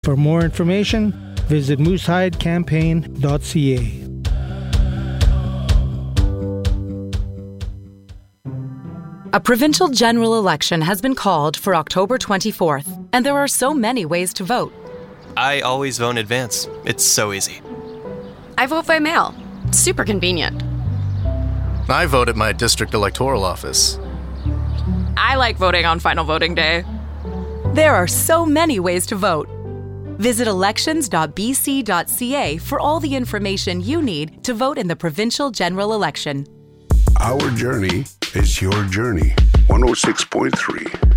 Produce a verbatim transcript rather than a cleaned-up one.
For more information, visit moose hide campaign dot c a. A provincial general election has been called for October twenty-fourth, and there are so many ways to vote. I always vote in advance. It's so easy. I vote by mail. It's super convenient. I vote at my district electoral office. I like voting on final voting day. There are so many ways to vote. Visit elections dot b c dot c a for all the information you need to vote in the provincial general election. Our journey is your journey. one oh six point three